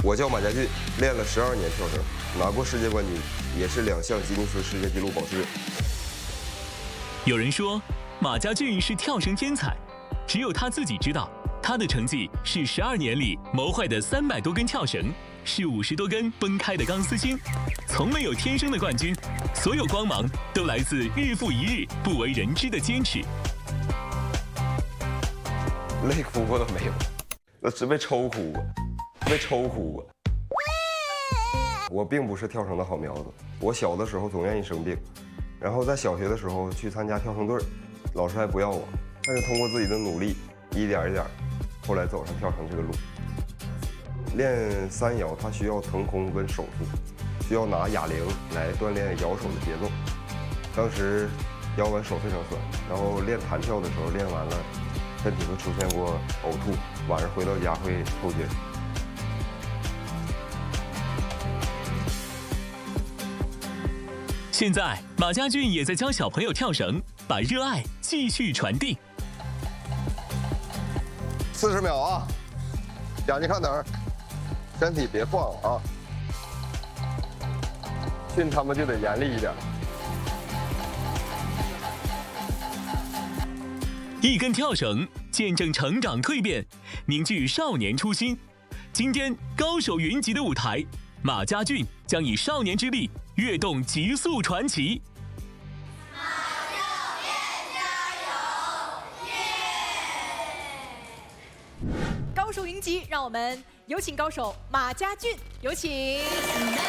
我叫马家俊，练了12年跳绳，拿过世界冠军，也是2项吉尼斯世界纪录保持者。 有人说，马家俊是跳绳天才，只有他自己知道，他的成绩是12年里谋坏的300多根跳绳，是50多根崩开的钢丝筋，从没有天生的冠军，所有光芒都来自日复一日不为人知的坚持。 累哭过都没有，我只被抽哭过，被抽哭过。我并不是跳绳的好苗子，我小的时候总愿意生病，然后在小学的时候去参加跳绳队，老师还不要我，但是通过自己的努力，一点一点，后来走上跳绳这个路。练3摇，它需要腾空跟手速，需要拿哑铃来锻炼摇手的节奏。当时摇完手非常酸，然后练弹跳的时候练完了，身体会出现过呕吐，晚上回到家会抽筋。 现在马家俊也在教小朋友跳绳，把热爱继续传递。 40秒啊，眼睛看哪儿，身体别晃了啊。训他们就得严厉一点。 一根跳绳见证成长蜕变，凝聚少年初心。今天高手云集的舞台，马家俊将以少年之力跃动极速传奇。 马教练加油！耶！高手云集，让我们有请高手马家俊，有请。